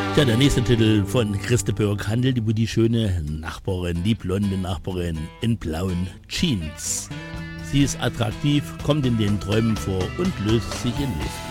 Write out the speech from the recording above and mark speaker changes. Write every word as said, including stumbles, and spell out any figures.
Speaker 1: Ja, der nächste Titel von Christe Börk handelt über die schöne Nachbarin, die blonde Nachbarin in blauen Jeans. Sie ist attraktiv, kommt in den Träumen vor und löst sich in Luft.